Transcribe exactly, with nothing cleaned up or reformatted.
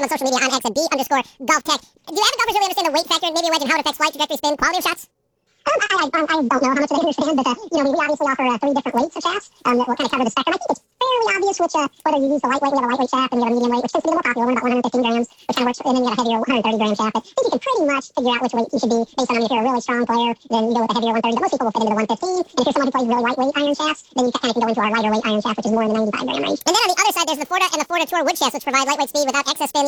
on social media on X at B underscore golf tech. Do avid golfers really understand the weight factor and maybe imagine how it affects flight, trajectory, spin, quality of shots? Um, I, I, I don't know how much they understand, but uh, you know, we, we obviously offer uh, three different weights of shafts um, that will kind of cover the spectrum. I think it's fairly obvious which, uh, whether you use the lightweight, we have a lightweight shaft, and you have a medium weight, which tends to be the more popular one, about one hundred fifteen grams, which kind of works, and then you have a heavier one hundred thirty gram shaft. But I think you can pretty much figure out which weight you should be based on, I mean, if you're a really strong player, then you go with the heavier one thirty, but most people will fit into the one fifteen. And if you're someone who plays really lightweight iron shafts, then you kind of can go into our lighter weight iron shaft, which is more in the ninety-five gram range. And then on the other side, there's the Forta and the Forta Tour wood shafts, which provide lightweight speed without excess spin.